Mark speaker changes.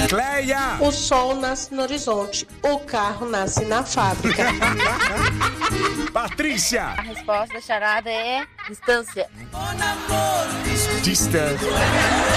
Speaker 1: Cleia!
Speaker 2: O sol nasce no horizonte, o carro nasce na fábrica.
Speaker 1: Patrícia!
Speaker 3: A resposta da charada é distância.
Speaker 1: Distância.